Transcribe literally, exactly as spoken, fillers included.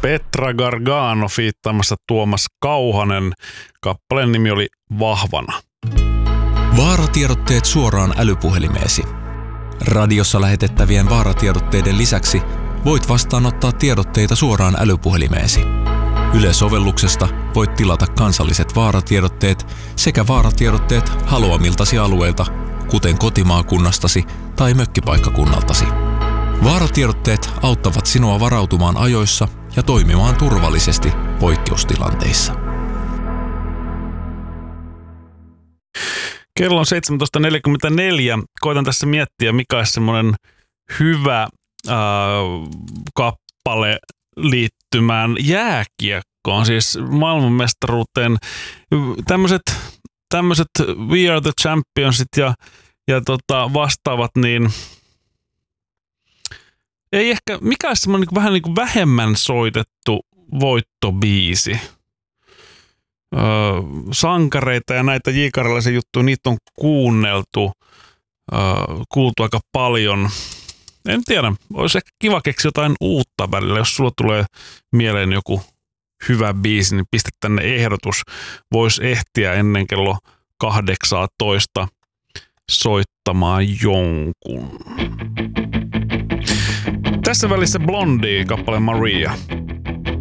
Petra Gargano fiittaamassa Tuomas Kauhanen. Kappaleen nimi oli Vahvana. Vaaratiedotteet suoraan älypuhelimeesi. Radiossa lähetettävien vaaratiedotteiden lisäksi voit vastaanottaa tiedotteita suoraan älypuhelimeesi. Yle-sovelluksesta voit tilata kansalliset vaaratiedotteet sekä vaaratiedotteet haluamiltasi alueilta, kuten kotimaakunnastasi tai mökkipaikkakunnaltasi. Vaaratiedotteet auttavat sinua varautumaan ajoissa ja toimimaan turvallisesti poikkeustilanteissa. Kello on seitsemäntoista neljäkymmentäneljä. Koitan tässä miettiä, mikä olisi semmoinen hyvä äh, kappale liittymään jääkiekkoon, siis maailmanmestaruuteen. Tämmöiset, tämmöiset We Are the Championsit ja, ja tota vastaavat, niin ei ehkä, mikä olisi semmoinen niin vähän niin kuin vähemmän soitettu voittobiisi. Öö, sankareita ja näitä J. Karjalaisen juttuja, niitä on kuunneltu, öö, kuultu aika paljon. En tiedä, olisi ehkä kiva keksiä jotain uutta välillä. Jos sulla tulee mieleen joku hyvä biisi, niin pistä tänne ehdotus. Voisi ehtiä ennen kello kahdeksantoista soittamaan jonkun. Tässä välissä Blondie kappale Maria.